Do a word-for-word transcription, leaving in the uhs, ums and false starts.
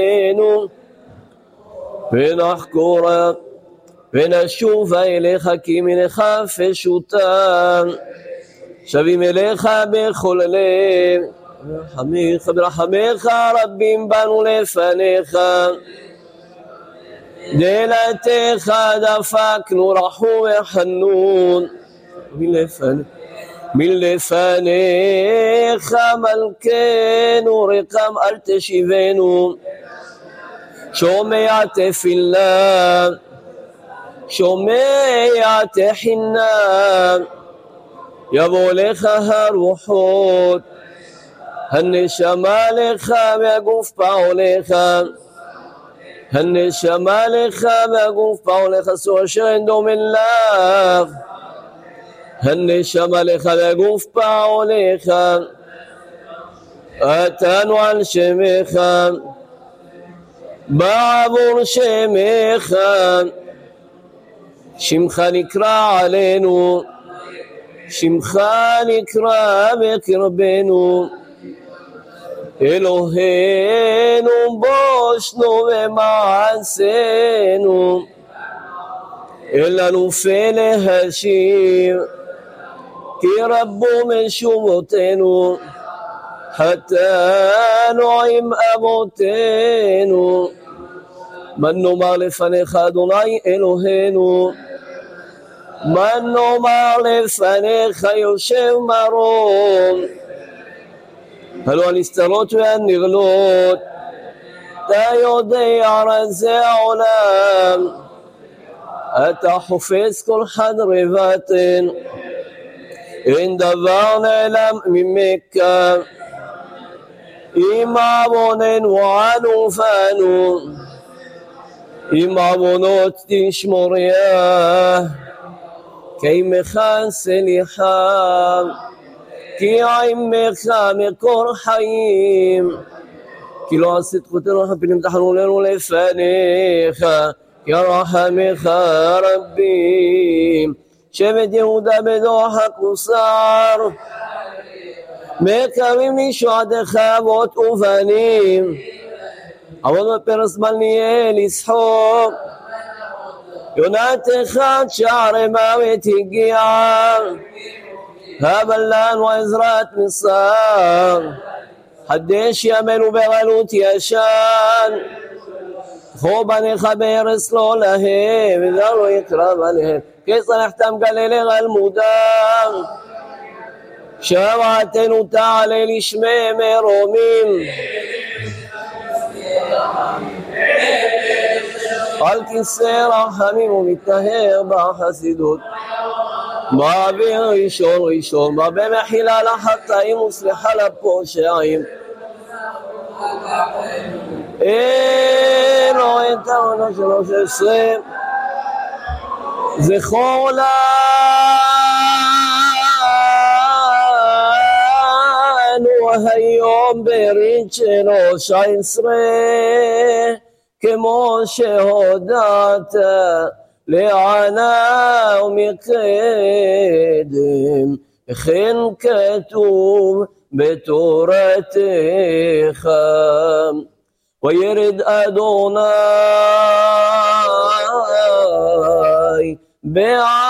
אלוהינו ונחקורה ונשובה אליך כי מנפש אותם שבים אליך בכל לב ברחמיך ברחמיך רבים בנו לפניך דלתך דפקנו רחום וחנון מלפניך מלפניך מלכנו רקם אל תשיבנו שומע תפילה שומע תחינה יבוא לך הרוחות הנשמה לך והגוף פעולך הנשמה לך והגוף פעולך אסור אשר אין דומה לך הנשמה לך והגוף פעולך אתנו על שמך בעבור שמך שמך נקרא עלינו שמך נקרא בקרבנו אלוהינו בושנו ומעשינו אין לנו פה להשיב כי רבו משובותינו חטאנו עם אבותינו מה נאמר לפניך אדוני אלוהינו מה נאמר לפניך יושב מרום הלא הנסתרות והנרלות אתה יודע רזי העולם אתה חופש כל חדרי בטן אין דבר נעלם ממך אם עווננו ענו פנו אם עוונות תשמוריה כי עמך סליחה כי עמך מקור חיים כי לא עשית חוטאנו חפים תחנוננו לפניך כי רחמך רבים שבט יהודה בדוחק וסער מקווים לישועתך אבות ובנים עבוד בפרס זמן נהיה לצחוק יונתך עד שערי מוות הגיעה אבל לנו עזרת מסר חדש ימינו בגלות ישן חו בניך בארץ לא להם וזה לא יקרב עליהם כי צנחתם גלילי גלמודם שבעתנו תעלה לשמי מרומים על כיסא רחמים ומתנהר בחסידות מעביר ראשון ראשון רבי מחילה לחטאים וסליחה לפושעים אלוהים תעונה שלוש עשרה זכור לנו היום ברית שלוש עשרה כמו שהודעת לענה ומקדם וכן כתוב בתורתך וירד אדוני בעד